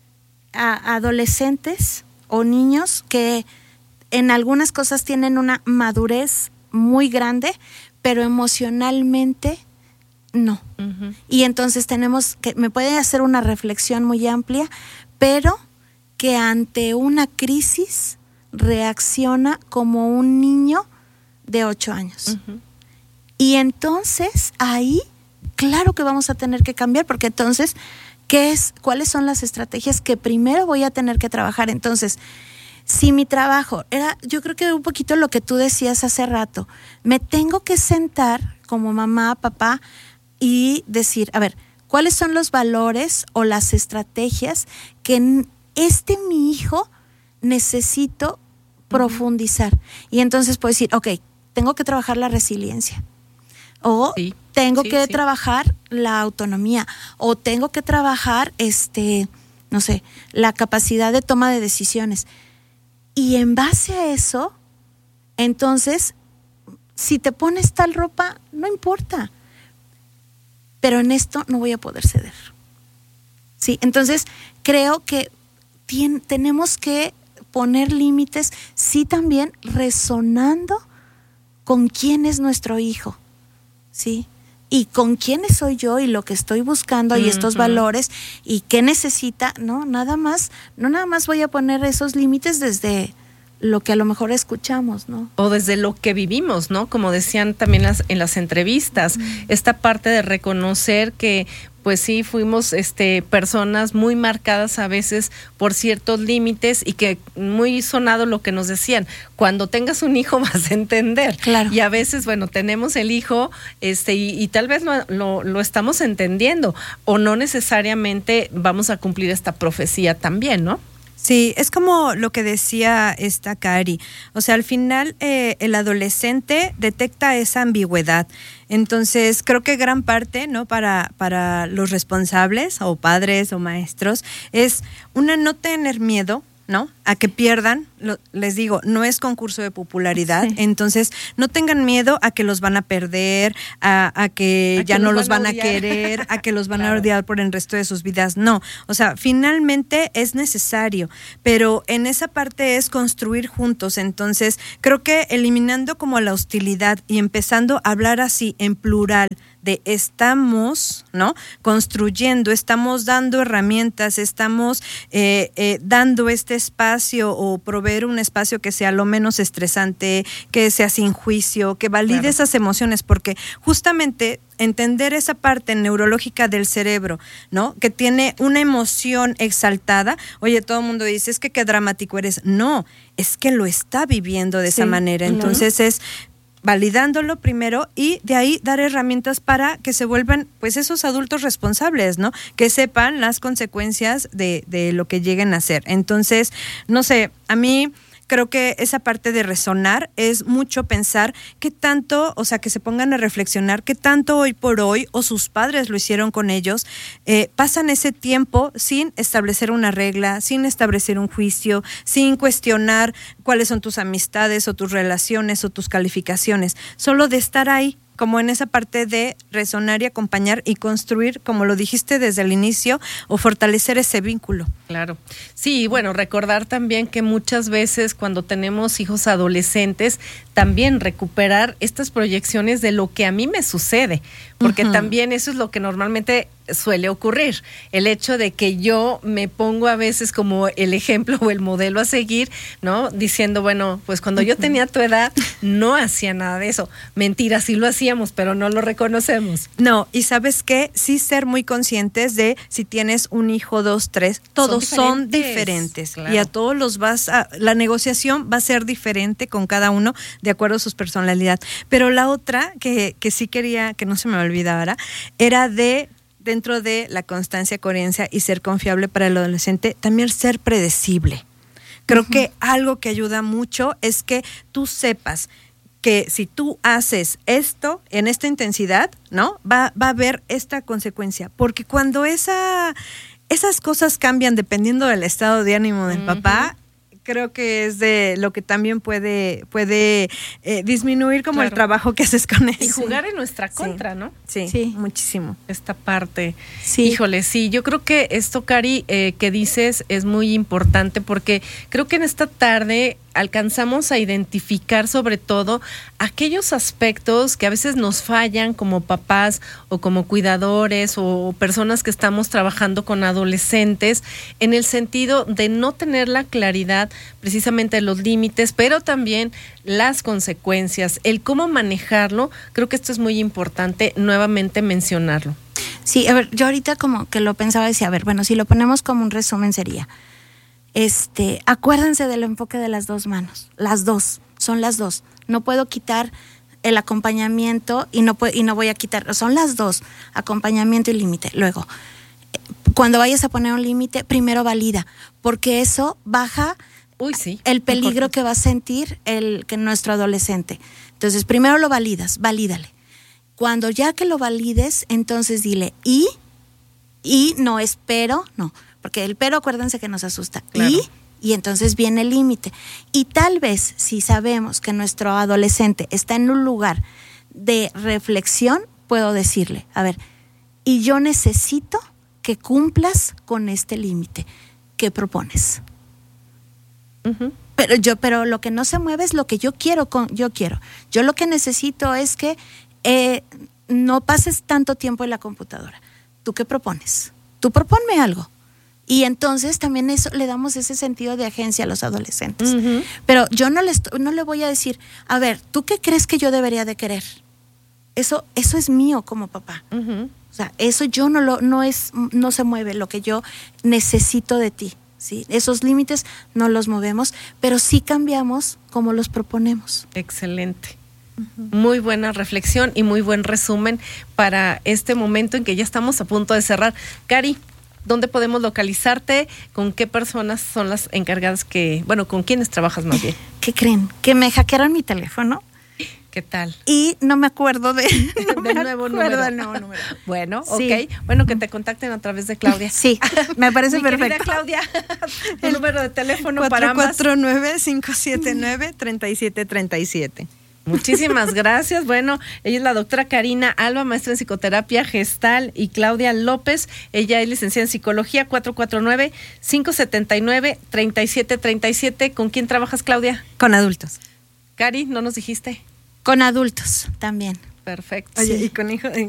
C: a adolescentes o niños que en algunas cosas tienen una madurez muy grande, pero emocionalmente no. Uh-huh. Y entonces me puede hacer una reflexión muy amplia, pero que ante una crisis reacciona como un niño de 8 años. Uh-huh. Y entonces ahí, claro que vamos a tener que cambiar, porque entonces, ¿cuáles son las estrategias que primero voy a tener que trabajar? Entonces, si mi trabajo era, yo creo que un poquito lo que tú decías hace rato, me tengo que sentar como mamá, papá, y decir, a ver, ¿cuáles son los valores o las estrategias que mi hijo necesito profundizar? Y entonces puedo decir, ok, tengo que trabajar la resiliencia, o tengo que trabajar la autonomía, o tengo que trabajar, la capacidad de toma de decisiones. Y en base a eso, entonces, si te pones tal ropa, no importa, pero en esto no voy a poder ceder. ¿Sí? Entonces, creo que tenemos que poner límites, sí, también resonando con quién es nuestro hijo, ¿sí? Y con quién soy yo y lo que estoy buscando y estos valores y qué necesita, no nada más voy a poner esos límites desde lo que a lo mejor escuchamos, ¿no?
B: O desde lo que vivimos, ¿no? Como decían también en las entrevistas, esta parte de reconocer que pues sí fuimos personas muy marcadas a veces por ciertos límites y que muy sonado lo que nos decían, cuando tengas un hijo vas a entender.
C: Claro.
B: Y a veces, bueno, tenemos el hijo y tal vez lo estamos entendiendo o no necesariamente vamos a cumplir esta profecía también, ¿no?
H: Sí, es como lo que decía esta Cari. O sea, al final el adolescente detecta esa ambigüedad. Entonces, creo que gran parte, ¿no? Para los responsables o padres o maestros es no tener miedo, ¿no? A que pierdan, les digo, no es concurso de popularidad, entonces no tengan miedo a que los van a perder, a que ya no los van a querer, a que los van a odiar por el resto de sus vidas, no, o sea, finalmente es necesario, pero en esa parte es construir juntos, entonces creo que eliminando como la hostilidad y empezando a hablar así en plural, de estamos, ¿no? Construyendo, estamos dando herramientas, estamos dando este espacio o proveer un espacio que sea lo menos estresante, que sea sin juicio, que valide esas emociones, porque justamente entender esa parte neurológica del cerebro, ¿no? Que tiene una emoción exaltada. Oye, todo el mundo dice, es que qué dramático eres. No, es que lo está viviendo de esa manera. Entonces es validándolo primero y de ahí dar herramientas para que se vuelvan pues esos adultos responsables, ¿no? Que sepan las consecuencias de lo que lleguen a hacer. Entonces, no sé, a mí creo que esa parte de resonar es mucho pensar qué tanto, o sea, que se pongan a reflexionar qué tanto hoy por hoy, o sus padres lo hicieron con ellos, pasan ese tiempo sin establecer una regla, sin establecer un juicio, sin cuestionar cuáles son tus amistades o tus relaciones o tus calificaciones, solo de estar ahí, como en esa parte de resonar y acompañar y construir, como lo dijiste desde el inicio, o fortalecer ese vínculo.
B: Claro. Sí, bueno, recordar también que muchas veces cuando tenemos hijos adolescentes, también recuperar estas proyecciones de lo que a mí me sucede, porque también eso es lo que normalmente suele ocurrir. El hecho de que yo me pongo a veces como el ejemplo o el modelo a seguir, ¿no? Diciendo, bueno, pues cuando yo tenía tu edad no hacía nada de eso. Mentira, sí lo hacíamos, pero no lo reconocemos.
H: No, y ¿sabes qué? Sí ser muy conscientes de si tienes un hijo, 2, 3, todos son diferentes. Claro. Y a todos los la negociación va a ser diferente con cada uno de acuerdo a su personalidad. Pero la otra que sí quería, que no se me olvidara, era dentro de la constancia, coherencia y ser confiable para el adolescente, también ser predecible. Creo que algo que ayuda mucho es que tú sepas que si tú haces esto en esta intensidad, ¿no? Va a haber esta consecuencia. Porque cuando esas cosas cambian dependiendo del estado de ánimo del papá, creo que es de lo que también puede disminuir como el trabajo que haces con eso.
B: Y jugar en nuestra contra, ¿no?
H: Sí, muchísimo.
B: Esta parte. Sí. Híjole, sí, yo creo que esto, Cari, que dices es muy importante porque creo que en esta tarde alcanzamos a identificar sobre todo aquellos aspectos que a veces nos fallan como papás o como cuidadores o personas que estamos trabajando con adolescentes, en el sentido de no tener la claridad precisamente de los límites, pero también las consecuencias, el cómo manejarlo. Creo que esto es muy importante nuevamente mencionarlo.
C: Sí, a ver, yo ahorita como que lo pensaba, decía, a ver, bueno, si lo ponemos como un resumen sería, acuérdense del enfoque de las dos manos, las dos, son las dos. No puedo quitar el acompañamiento y no voy a quitar, son las dos, acompañamiento y límite. Luego, cuando vayas a poner un límite, primero valida, porque eso baja el peligro que va a sentir que nuestro adolescente. Entonces, primero lo valídale. Cuando ya que lo valides, entonces dile, y no espero, no. Porque el pero, acuérdense que nos asusta. Claro. Y entonces viene el límite. Y tal vez, si sabemos que nuestro adolescente está en un lugar de reflexión, puedo decirle, a ver, y yo necesito que cumplas con este límite. ¿Qué propones? Pero lo que no se mueve es lo que yo quiero. Yo lo que necesito es que no pases tanto tiempo en la computadora. ¿Tú qué propones? Tú proponme algo. Y entonces también eso le damos ese sentido de agencia a los adolescentes. Pero yo no le voy a decir, a ver, ¿tú qué crees que yo debería de querer? Eso es mío como papá. O sea, eso yo no se mueve, lo que yo necesito de ti. ¿Sí? Esos límites no los movemos, pero sí cambiamos como los proponemos.
B: Excelente. Muy buena reflexión y muy buen resumen para este momento en que ya estamos a punto de cerrar. Cari, ¿Dónde podemos localizarte? ¿Con qué personas son las encargadas con quiénes trabajas más bien?
C: ¿Qué creen? Que me hackearon mi teléfono.
B: ¿Qué tal?
C: Y no me acuerdo del
B: nuevo número. Bueno,
C: sí.
B: Ok. Bueno, que te contacten a través de Claudia.
C: Sí, me parece perfecto.
B: Querida Claudia, el número de teléfono para ambas.
H: 449-579-3737.
B: Muchísimas gracias. Bueno, ella es la doctora Karina Alba, maestra en psicoterapia gestal, y Claudia López, ella es licenciada en psicología. 449-579-3737. ¿Con quién trabajas, Claudia?
H: Con adultos.
B: Cari, ¿no nos dijiste?
C: Con adultos también.
B: Perfecto.
H: Oye, sí. ¿Y con hijos?